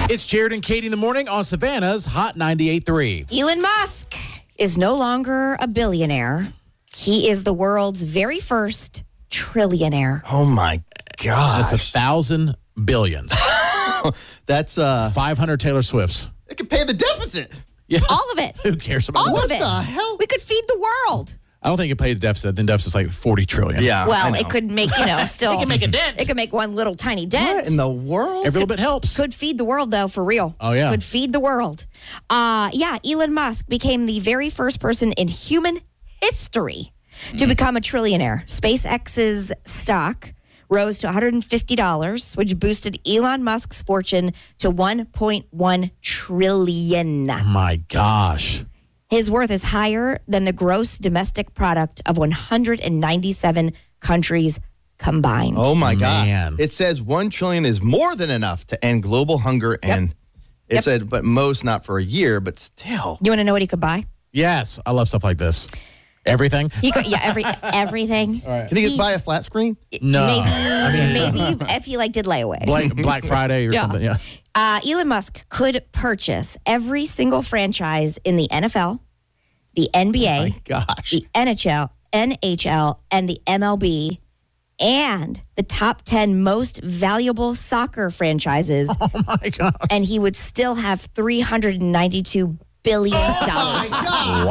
It's Jared and Katie in the morning on Savannah's Hot 98.3. Elon Musk is no longer a billionaire. He is the world's very first trillionaire. Oh, my gosh. That's 1,000 billions. That's 500 Taylor Swifts. It could pay the deficit. Yeah. All of it. Who cares about All that? of it. What the hell? We could feed the world. I don't think it paid the deficit. The deficit's like 40 trillion. Yeah. Well, it could make, still. It can make a dent. It could make one little tiny dent. What in the world? Every little bit helps. Could feed the world, though, for real. Oh, yeah. Could feed the world. Elon Musk became the very first person in human history to become a trillionaire. SpaceX's stock rose to $150, which boosted Elon Musk's fortune to $1.1 trillion. Oh my gosh. His worth is higher than the gross domestic product of 197 countries combined. Oh, my Man. God. It says $1 trillion is more than enough to end global hunger. And it said, but most not for a year, but still. You want to know what he could buy? Yes. I love stuff like this. Everything? He could, everything. Can he buy a flat screen? No. Maybe if he did layaway. Black Friday or something. Yeah. Elon Musk could purchase every single franchise in the NFL, the NBA, My gosh. the NHL, and the MLB, and the top 10 most valuable soccer franchises. Oh my God. And he would still have $392 billion. Oh, my God.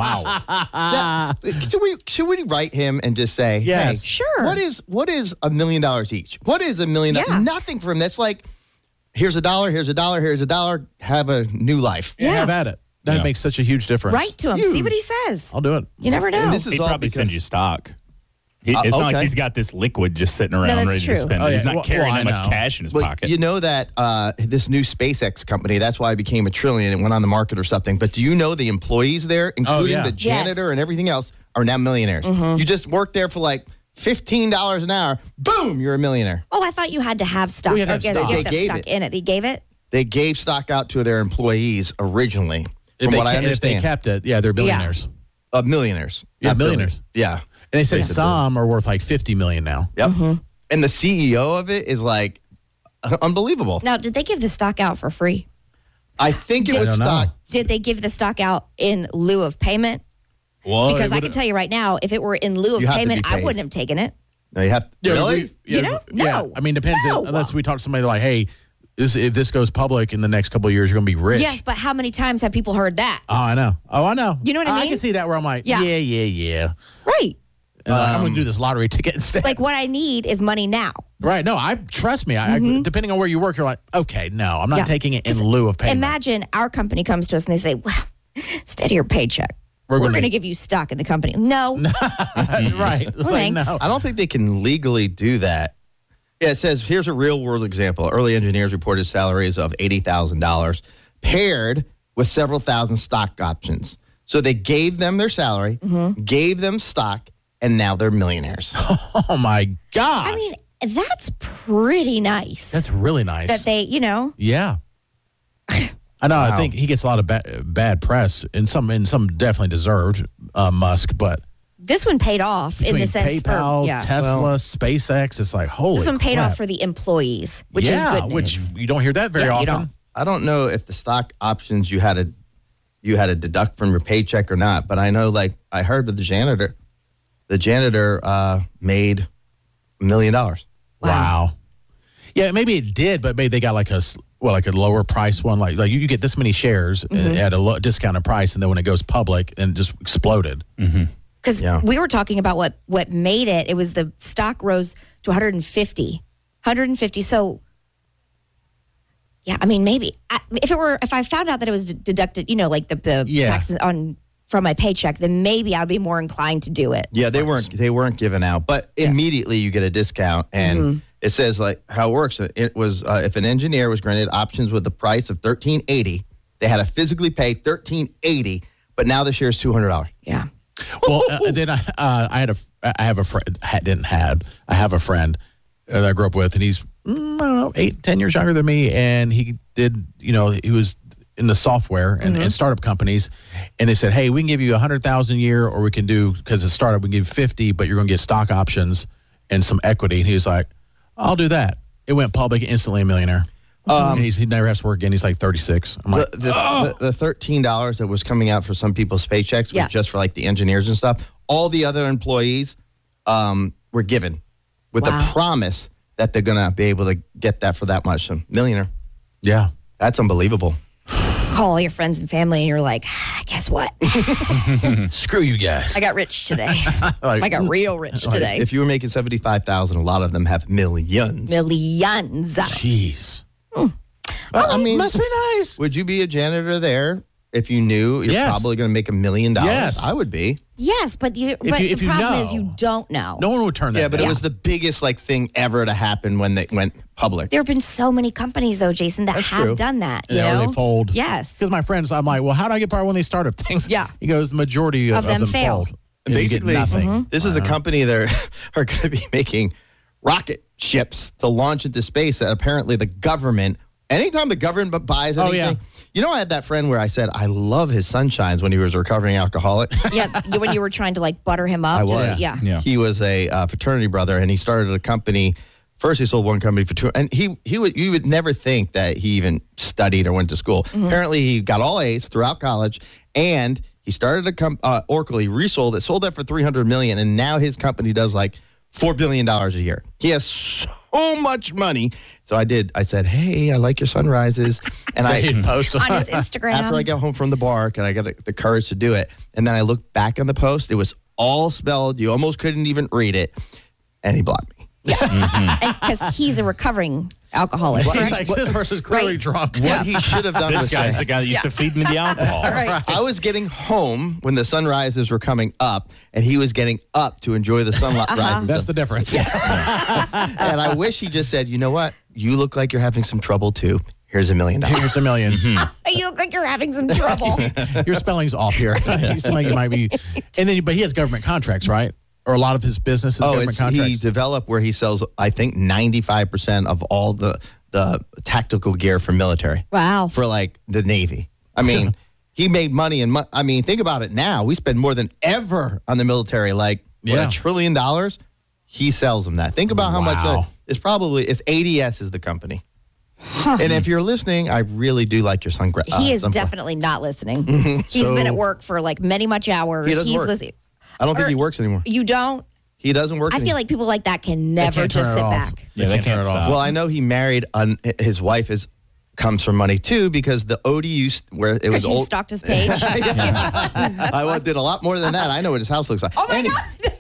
Wow. Should we write him and just say, Yes. hey, Sure. what is $1 million each? What is $1 million? Yeah. Nothing for him. That's like, here's $1, here's $1, here's $1. Have a new life. Yeah. Have at it. That makes such a huge difference. Write to him. See what he says. I'll do it. You never know. And this is He'd all probably because send you stock. It's not like okay. he's got this liquid just sitting around that's ready true. to spend. Oh, yeah. He's not Well, carrying I that much know. cash in his But pocket. you know that this new SpaceX company, that's why it became $1 trillion. It went on the market or something. But do you know the employees there, including yeah. the janitor Yes. and everything else, are now millionaires? You just work there for like $15 an hour. Boom, you're a millionaire. Oh, I thought you had to have stock. We had to have Okay, stock. so you have to They have gave stock in it. They gave it? They gave stock out to their employees originally, from what I If they understand. kept it, they're billionaires. Millionaires. Yeah, not millionaires. billion. Yeah. And they said Basically. some are worth like 50 million now. Yep. And the CEO of it is like unbelievable. Now, did they give the stock out for free? I think it I was don't know. stock. Did they give the stock out in lieu of payment? Well, Because I can tell you right now, if it were in lieu of You have to payment, be I paid. wouldn't have taken it. No, you have really. You know? Yeah. No. I mean, depends. No. Unless we talk to somebody like, hey, if this goes public in the next couple of years, you're going to be rich. Yes, but how many times have people heard that? Oh, I know. You know what I I mean? can see that where I'm like, Yeah. yeah. Right. And I'm going to do this lottery ticket instead. Like what I need is money now. right. No, trust me. I depending on where you work, you're like, okay, no, I'm not Yeah. taking it in lieu of payment. Imagine our company comes to us and they say, well, instead of your paycheck, we're gonna- going to give you stock in the company. No. right. Like, thanks. no. I don't think they can legally do that. Yeah, it says here's a real world example. Early engineers reported salaries of $80,000 paired with several thousand stock options. So they gave them their salary, gave them stock, and now they're millionaires. Oh my God. I mean, that's pretty nice. that's really nice. that they, yeah. I know. I think he gets a lot of bad press, and some definitely deserved Musk, but this one paid off in between the sense PayPal, for, Tesla, SpaceX, it's like holy. this one paid crap. off for the employees, which is yeah, good news. which you don't hear that very Yeah, you often. don't. I don't know if the stock options you had to deduct from your paycheck or not, but I know, like, I heard that the janitor made $1 million. Wow. Yeah, maybe it did, but maybe they got like a lower price one. Like you get this many shares at a discounted price, and then when it goes public, and it just exploded. Because Yeah. we were talking about what made it. It was the stock rose to 150. So, yeah, I mean, maybe if I found out that it was deducted, like the Yeah. taxes from my paycheck, then maybe I'd be more inclined to do it. Yeah, they weren't given out, but immediately you get a discount, and it says like how it works. It was if an engineer was granted options with the price of $13.80, they had to physically pay $13.80, but now the share is $200. Yeah. Well, then I have a friend that I grew up with, and he's I don't know 8-10 years younger than me, and he did he was in the software and startup companies, and they said, hey, we can give you $100,000 a year, or we can do, because it's a startup, we can give you 50, but you're going to get stock options and some equity. And he was like, I'll do that. It went public, instantly a millionaire. And he never has to work again. He's like 36. I'm like, The $13 that was coming out for some people's paychecks Yeah. was just for like the engineers and stuff. All the other employees were given with the promise that they're going to be able to get that for that much. A millionaire. yeah. That's unbelievable. Call all your friends and family, and you're like, guess what? Screw you guys. I got rich today. Like, I got real rich today. If you were making $75,000, a lot of them have millions. Millions. Jeez. I mean, Must be nice. would you be a janitor there if you knew you're Yes. probably going to make $1 million? Yes. I would be. Yes, but the you problem know. is you don't know. No one would turn that Yeah, but down. it was the biggest thing ever to happen when they went public. There have been so many companies, though, Jason, that have true. done that. You Yeah, or know? they fold. Yes. Because my friends, I'm like, well, how do I get part when they start up things? Yeah. He goes, the majority of them fail. fold. And And you get basically, nothing. this is a company that are going to be making rocket ships to launch into space that apparently the government, anytime the government buys anything, yeah. you know, I had that friend where I said, I love his sunshines when he was a recovering alcoholic. Yeah, when you were trying to butter him up. I was. Yeah. Yeah. He was a fraternity brother, and he started a company. First, he sold one company for two, and you would never think that he even studied or went to school. Apparently, he got all A's throughout college, and he started Oracle. He resold it, sold that for $300 million, and now his company does $4 billion a year. He has so much money. So I said, hey, I like your sunrises, and I post On his Instagram. after I got home from the bar, and I got the courage to do it. And then I looked back on the post. It was all spelled. You almost couldn't even read it. And he blocked me. Because he's a recovering alcoholic. He's correct? like, this person's clearly Right. drunk. What he should have done This was guy's say, the guy that used to feed me the alcohol. Right. I was getting home when the sunrises were coming up, and he was getting up to enjoy the sunrises. That's the difference. And I wish he just said, you know what? You look like you're having some trouble, too. Here's $1 million. Here's $1 million. You look like you're having some trouble. Your spelling's off here. You seem like you might be. And then, but he has government contracts, right? Or a lot of his business is government He contracts. developed where he sells, I think, 95% of all the tactical gear for military. Wow. For the Navy. I mean, he made money and I mean, think about it now. We spend more than ever on the military, $1 trillion. He sells them that. Think about how much Wow. it's ADS is the company. And if you're listening, I really do like your sunglasses. He is definitely not listening. He's been at work for many hours. He doesn't He's work. listening. I don't think Or- he works anymore. You don't? He doesn't work I feel anymore. like people like that can never can't turn just it sit off. back. Yeah, they turn can't it off. stop. Well, I know he married his wife comes from money too, because the ODU where it was Because you old. stalked his page. I did a lot more than that. I know what his house looks like. Oh my God!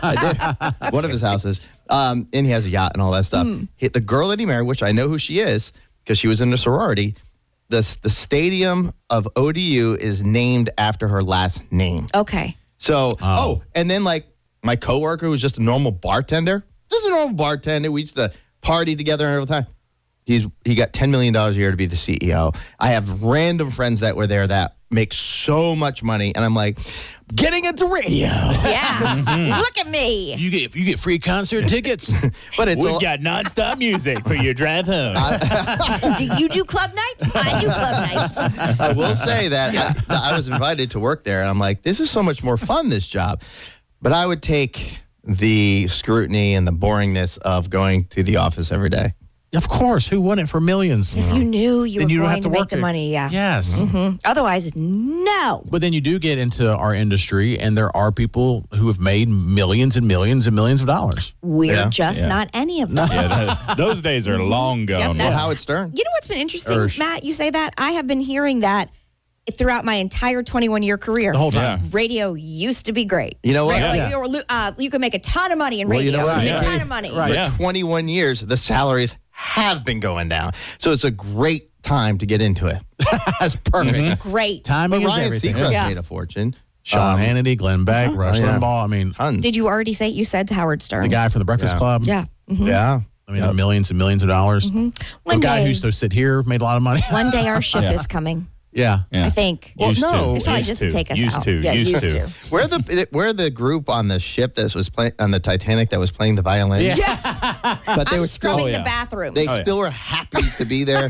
I did. One of his houses, and he has a yacht and all that stuff. The girl that he married, which I know who she is because she was in a sorority. The stadium of ODU is named after her last name. Okay. So, and then my coworker was just a normal bartender. Just a normal bartender. We used to party together all the time. He got $10 million a year to be the CEO. I have random friends that were there that make so much money, and I'm like, getting into radio. Yeah. Look at me. You get free concert tickets. But it's We've got nonstop music for your drive home. Do you do club nights? I do club nights. I will say that I was invited to work there, and I'm like, this is so much more fun, this job. But I would take the scrutiny and the boringness of going to the office every day. Of course. Who wouldn't for millions? If you knew you Then were you don't going have to to make work the it. money, yeah. Yes. Otherwise, no. But then you do get into our industry, and there are people who have made millions and millions and millions of dollars. We're Yeah. just not any of them. Yeah, those days are long gone. Yep, Well, Howard Stern. You know what's been interesting, Ursh. Matt? You say that. I have been hearing that throughout my entire 21-year career. The whole time. Yeah. Radio used to be great. You know what? You could make a ton of money in Well, radio. you know what? A Yeah. ton of money. Right. For Yeah. 21 years, the salaries have been going down. So it's a great time to get into it. That's perfect. Great. Timing But is Ryan everything. Seacrest Yeah. made a fortune. Sean Hannity, Glenn Beck, Rush yeah. Limbaugh. I mean, Tons. Did you already say you said to Howard Stern? the guy from the Breakfast Yeah. Club. Yeah. Yeah. I mean, millions and millions of dollars. One The guy who day, used to sit here made a lot of money. one day our ship Yeah. is coming. Yeah. Yeah. I think. Used Well, no. to. It's probably Used just to take us used out. To. Yeah, used used to. to. We're the group on the ship that was playing on the Titanic that was playing the violin. Yeah. Yes. But they I'm were still scrubbing yeah. the bathrooms. they Oh, yeah. still were happy to be there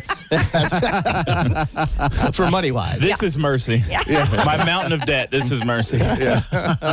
for money wise. This is mercy. My mountain of debt. This is mercy.